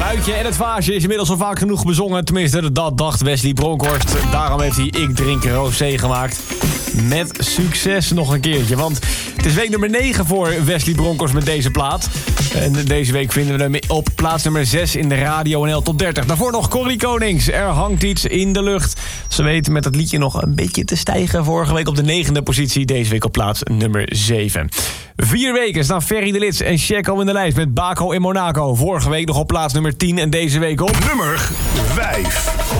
Uitje en het vaasje is inmiddels al vaak genoeg bezongen. Tenminste, dat dacht Wesley Bronkhorst. Daarom heeft hij Ik Drink Rosé gemaakt. Met succes nog een keertje. Want het is week nummer 9 voor Wesley Bronkhorst met deze plaat. En deze week vinden we hem op plaats nummer 6 in de Radio NL Top 30. Daarvoor nog Corrie Konings. Er hangt iets in de lucht. Ze weten met dat liedje nog een beetje te stijgen. Vorige week op de 9e positie. Deze week op plaats nummer 7. 4 weken staan Ferry de Lits en Checo in de lijst met Baco in Monaco. Vorige week nog op plaats nummer 10 en deze week op nummer 5.